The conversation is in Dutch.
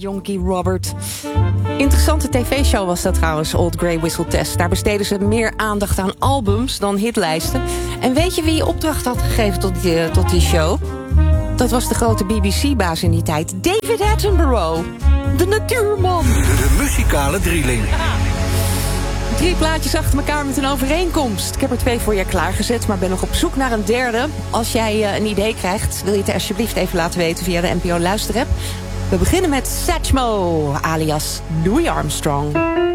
jonkie Robert. Interessante tv-show was dat trouwens, Old Grey Whistle Test. Daar besteden ze meer aandacht aan albums dan hitlijsten. En weet je wie opdracht had gegeven tot die show? Dat was de grote BBC-baas in die tijd, David Attenborough. De natuurman. De muzikale drieling. 3 plaatjes achter elkaar met een overeenkomst. Ik heb er 2 voor je klaargezet, maar ben nog op zoek naar een derde. Als jij een idee krijgt, wil je het alsjeblieft even laten weten via de NPO Luisterapp. We beginnen met Satchmo, alias Louis Armstrong.